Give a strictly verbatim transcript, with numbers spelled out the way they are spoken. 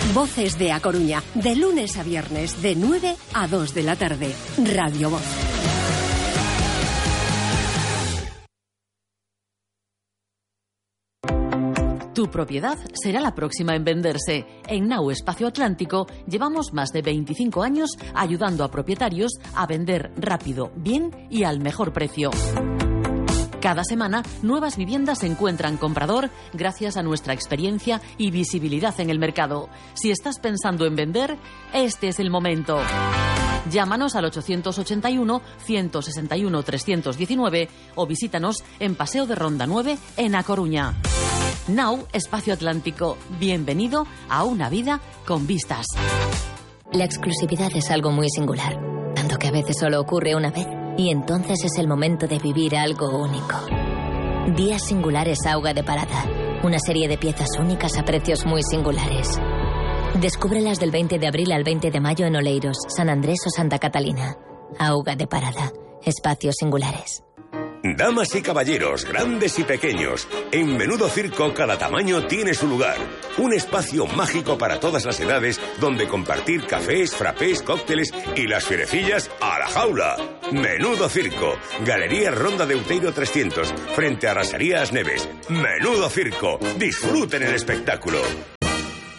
Voces de A Coruña, de lunes a viernes, de nueve a dos de la tarde. Radio Voz. Tu propiedad será la próxima en venderse. En Nau Espacio Atlántico llevamos más de veinticinco años ayudando a propietarios a vender rápido, bien y al mejor precio. Cada semana, nuevas viviendas encuentran comprador gracias a nuestra experiencia y visibilidad en el mercado. Si estás pensando en vender, este es el momento. Llámanos al ochocientos ochenta y uno, ciento sesenta y uno, trescientos diecinueve o visítanos en Paseo de Ronda nueve en A Coruña. Nau Espacio Atlántico. Bienvenido a una vida con vistas. La exclusividad es algo muy singular, tanto que a veces solo ocurre una vez. Y entonces es el momento de vivir algo único. Días Singulares Auga de Parada. Una serie de piezas únicas a precios muy singulares. Descúbrelas del veinte de abril al veinte de mayo en Oleiros, San Andrés o Santa Catalina. Auga de Parada. Espacios singulares. Damas y caballeros, grandes y pequeños, en Menudo Circo cada tamaño tiene su lugar. Un espacio mágico para todas las edades donde compartir cafés, frappés, cócteles y las fierecillas a la jaula. Menudo Circo, Galería Ronda de Outeiro trescientos, frente a Rasaría As Neves. Menudo Circo, disfruten el espectáculo.